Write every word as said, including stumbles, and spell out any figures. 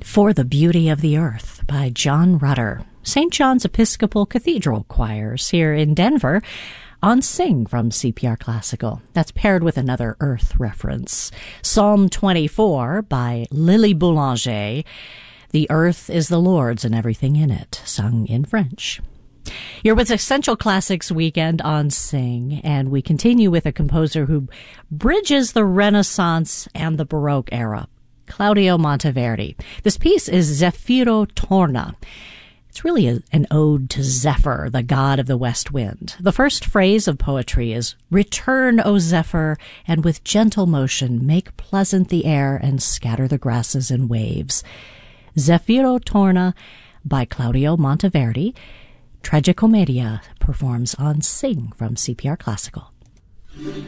For the Beauty of the Earth by John Rutter. Saint John's Episcopal Cathedral Choirs here in Denver on Sing from C P R Classical. That's paired with another Earth reference. Psalm twenty-four by Lily Boulanger. The earth is the Lord's and everything in it, sung in French. You're with Essential Classics Weekend on Sing, and we continue with a composer who bridges the Renaissance and the Baroque era, Claudio Monteverdi. This piece is Zeffiro Torna. It's really a, an ode to Zephyr, the god of the west wind. The first phrase of poetry is, "Return, O Zephyr, and with gentle motion make pleasant the air and scatter the grasses in waves." Zeffiro Torna by Claudio Monteverdi. Tragicomedia performs on Sing from C P R Classical.